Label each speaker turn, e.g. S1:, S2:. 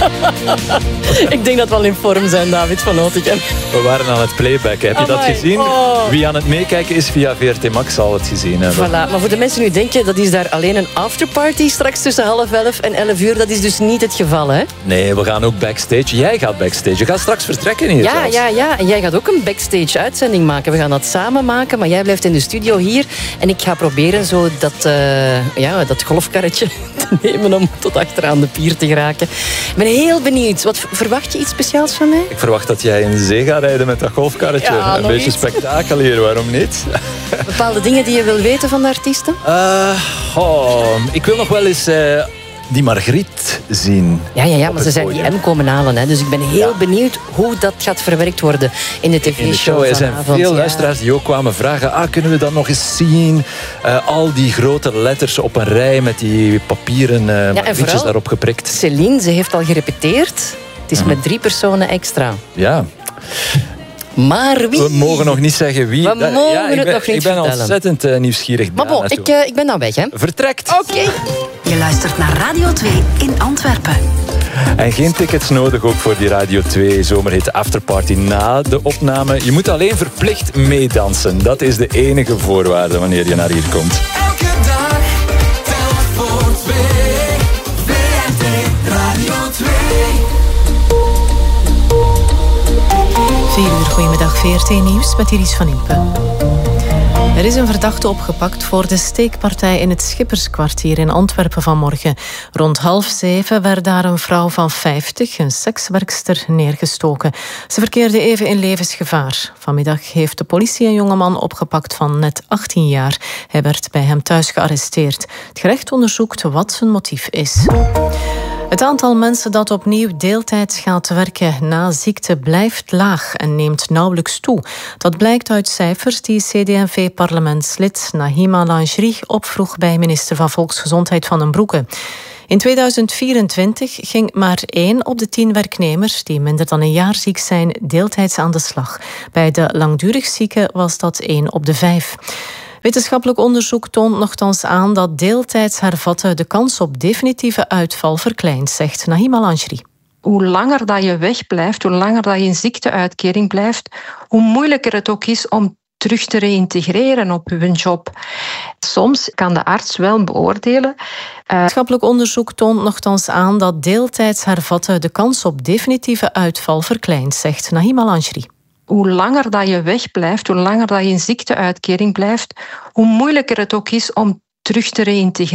S1: Ik denk dat we al in vorm zijn, David van Otegem.
S2: We waren aan het playbacken. Heb je dat gezien?
S1: Oh.
S2: Wie aan het meekijken is via VRT Max zal het gezien hebben.
S1: Voilà. Maar voor de mensen nu denken, dat is daar alleen een afterparty straks tussen 10:30 en 11:00. Dat is dus niet het geval, hè?
S2: Nee, we gaan ook backstage. Jij gaat backstage. Je gaat straks vertrekken hier zelfs.
S1: Ja. En jij gaat ook een backstage-uitzending maken. We gaan dat samen maken, maar jij blijft in de studio hier. En ik ga proberen zo dat golfkarretje te nemen om tot achteraan de pier te geraken. Ik ben heel benieuwd. Wat verwacht je iets speciaals van mij?
S2: Ik verwacht dat jij in zee gaat rijden met dat golfkarretje.
S1: Ja,
S2: een
S1: nog
S2: beetje
S1: iets.
S2: spektakel hier, waarom niet?
S1: Bepaalde dingen die je wil weten van de artiesten?
S2: Ik wil nog wel eens die Margriet zien.
S1: Ja, maar ze zijn die M komen halen. Hè. Dus ik ben heel benieuwd hoe dat gaat verwerkt worden in de tv-show
S2: Er zijn
S1: vanavond.
S2: veel luisteraars die ook kwamen vragen, kunnen we dat nog eens zien? Al die grote letters op een rij met die papieren Margrietjes daarop geprikt.
S1: Céline, ze heeft al gerepeteerd. Het is met 3 personen extra.
S2: Ja.
S1: Maar wie?
S2: We mogen nog niet zeggen wie.
S1: We mogen het nog niet
S2: Ik ben
S1: vertellen.
S2: ontzettend nieuwsgierig.
S1: Maar bon, ik ben dan weg, hè.
S2: Vertrekt.
S1: Oké.
S3: Je luistert naar Radio 2 in Antwerpen.
S2: En geen tickets nodig ook voor die Radio 2 zomerhit afterparty na de opname. Je moet alleen verplicht meedansen. Dat is de enige voorwaarde wanneer je naar hier komt.
S4: Elke dag, telk voor 2. VRT Radio 2.
S5: 4 uur, goedemiddag, VRT Nieuws met Iris van Impe. Er is een verdachte opgepakt voor de steekpartij in het Schipperskwartier in Antwerpen vanmorgen. Rond 6:30 werd daar een vrouw van 50, een sekswerkster, neergestoken. Ze verkeerde even in levensgevaar. Vanmiddag heeft de politie een jongeman opgepakt van net 18 jaar. Hij werd bij hem thuis gearresteerd. Het gerecht onderzoekt wat zijn motief is. Het aantal mensen dat opnieuw deeltijds gaat werken na ziekte blijft laag en neemt nauwelijks toe. Dat blijkt uit cijfers die CD&V-parlementslid Nahima Langerie opvroeg bij minister van Volksgezondheid Van den Broeke. In 2024 ging maar 1 op de 10 werknemers die minder dan een jaar ziek zijn deeltijds aan de slag. Bij de langdurig zieken was dat 1 op de 5. Wetenschappelijk onderzoek toont nochtans aan dat deeltijds hervatten de kans op definitieve uitval verkleint, zegt Nahima Langerie.
S6: Hoe langer dat je wegblijft, hoe langer dat je in ziekteuitkering blijft, hoe moeilijker het ook is om terug te reïntegreren op je job. Soms kan de arts wel beoordelen.
S5: Wetenschappelijk onderzoek toont nochtans aan dat deeltijds hervatten de kans op definitieve uitval verkleint, zegt Nahima Langerie.
S6: Hoe langer dat je wegblijft, hoe langer dat je in ziekteuitkering blijft, hoe moeilijker het ook is om terug te reïntegreren.